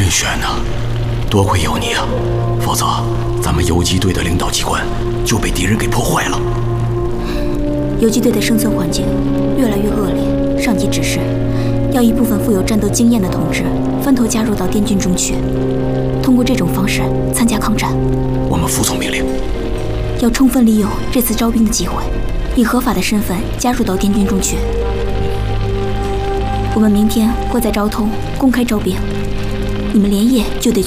真悬呐！多亏有你啊，否则咱们游击队的领导机关就被敌人给破坏了。 游击队的生存环境越来越恶劣，上级指示要一部分富有战斗经验的同志分头加入到滇军中去，通过这种方式参加抗战。 我们服从命令。 要充分利用这次招兵的机会，以合法的身份加入到滇军中去。我们明天会在昭通公开招兵，你们连夜就得